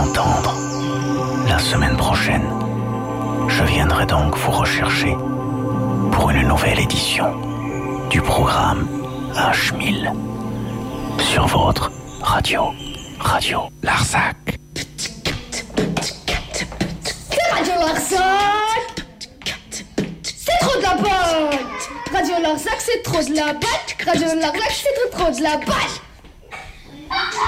entendre. La semaine prochaine, je viendrai donc vous rechercher pour une nouvelle édition du programme H1000 sur votre Radio Larzac. C'est Radio Larzac. C'est trop de la balle. Radio Larzac, c'est trop de la balle. Radio Larzac, c'est trop de la balle.